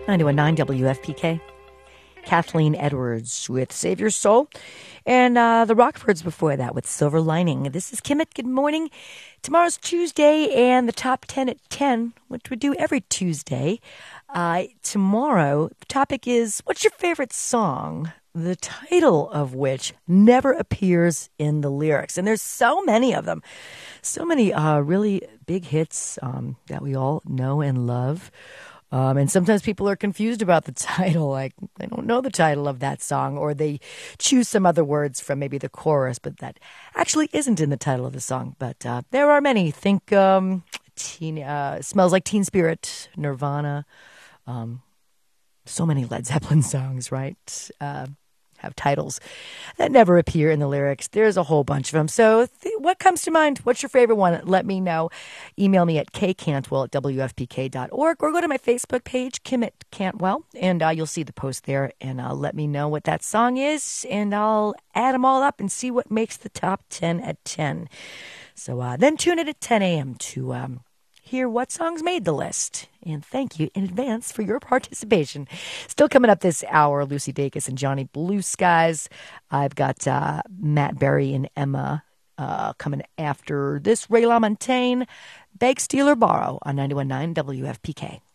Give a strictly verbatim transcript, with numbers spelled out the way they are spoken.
ninety-one point nine W F P K. Kathleen Edwards with Save Your Soul. And uh, the Rockfords before that with Silver Lining. This is Kimmit. Good morning. Tomorrow's Tuesday and the top ten at ten, which we do every Tuesday. Uh, tomorrow, the topic is, what's your favorite song? The title of which never appears in the lyrics. And there's so many of them. So many uh, really big hits um, that we all know and love. Um, and sometimes people are confused about the title, like they don't know the title of that song, or they choose some other words from maybe the chorus, but that actually isn't in the title of the song. But uh, there are many. Think um, teen, uh, Smells Like Teen Spirit, Nirvana, um, so many Led Zeppelin songs, right? Uh, have titles that never appear in the lyrics. There's a whole bunch of them. So th- what comes to mind? What's your favorite one? Let me know. Email me at k cantwell at w f p k dot org or go to my Facebook page, Kimmit Cantwell, and uh, you'll see the post there. And uh, let me know what that song is, and I'll add them all up and see what makes the top ten at ten. So uh, then tune in at ten a.m. to um, hear what songs made the list. And thank you in advance for your participation. Still coming up this hour, Lucy Dacus and Johnny Blue Skies. I've got uh, Matt Berry and Emma uh, coming after this. Ray LaMontagne, Beg, Steal, or Borrow on ninety-one point nine W F P K.